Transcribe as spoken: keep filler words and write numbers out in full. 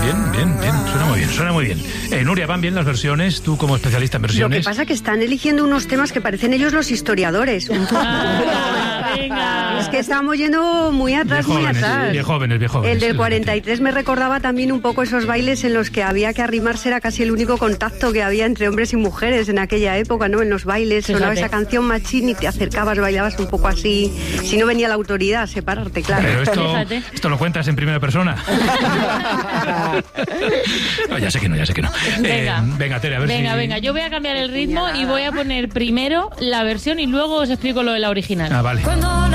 Bien, bien, bien. Suena muy bien, suena muy bien. Eh, Nuria, ¿van bien las versiones? Tú como especialista en versiones. Lo que pasa es que están eligiendo unos temas que parecen ellos los historiadores. Ah, venga. Es que estamos yendo muy atrás, Bien muy jóvenes, atrás. bien jóvenes, bien jóvenes. El del cuarenta y tres me recordaba también un poco esos bailes en los que había que arrimarse, era casi el único contacto que había entre hombres y mujeres en aquella época, ¿no? En los bailes sonaba Fíjate. esa canción Machín y te acercabas, bailabas un poco así. Si no venía la autoridad a separarte, claro. Pero esto, Fíjate. esto lo cuentas en primera persona. No, ya sé que no, ya sé que no. Venga. Eh, venga, Tere, a ver Venga, si... venga, yo voy a cambiar el ritmo y voy a poner primero la versión y luego os explico lo de la original. Ah, vale. Cuando la